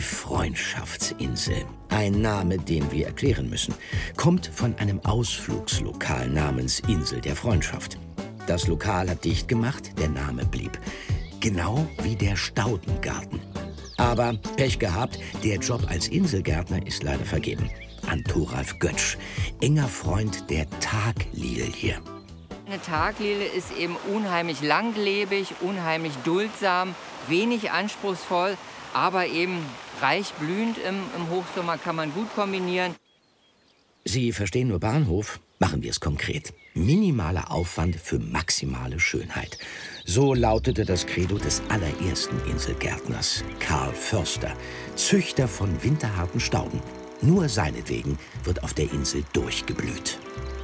Freundschaftsinsel. Ein Name, den wir erklären müssen. Kommt von einem Ausflugslokal namens Insel der Freundschaft. Das Lokal hat dicht gemacht, der Name blieb. Genau wie der Staudengarten. Aber Pech gehabt, der Job als Inselgärtner ist leider vergeben. An Thoralf Götsch, enger Freund der Taglilie. Eine Taglilie ist eben unheimlich langlebig, unheimlich duldsam, wenig anspruchsvoll, aber eben reich blühend im Hochsommer, kann man gut kombinieren. Sie verstehen nur Bahnhof? Machen wir es konkret. Minimaler Aufwand für maximale Schönheit. So lautete das Credo des allerersten Inselgärtners, Karl Förster, Züchter von winterharten Stauden. Nur seinetwegen wird auf der Insel durchgeblüht.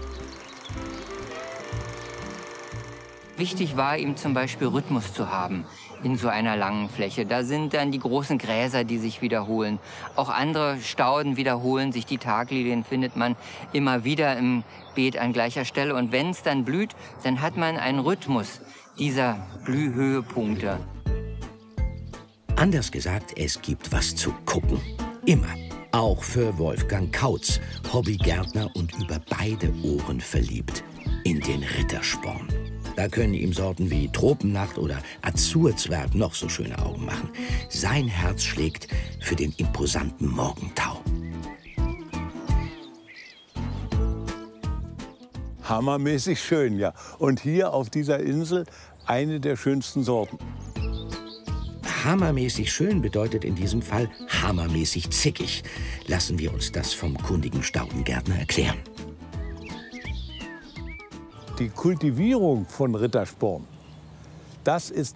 Wichtig war ihm zum Beispiel Rhythmus zu haben in so einer langen Fläche. Da sind dann die großen Gräser, die sich wiederholen. Auch andere Stauden wiederholen sich. Die Taglilien findet man immer wieder im Beet an gleicher Stelle. Und wenn es dann blüht, dann hat man einen Rhythmus dieser Blühhöhepunkte. Anders gesagt, es gibt was zu gucken. Immer. Auch für Wolfgang Kautz, Hobbygärtner und über beide Ohren verliebt. In den Rittersporn. Da können ihm Sorten wie Tropennacht oder Azurzwerg noch so schöne Augen machen. Sein Herz schlägt für den imposanten Morgentau. Hammermäßig schön, ja. Und hier auf dieser Insel eine der schönsten Sorten. Hammermäßig schön bedeutet in diesem Fall hammermäßig zickig. Lassen wir uns das vom kundigen Staudengärtner erklären. Die Kultivierung von Rittersporn, das ist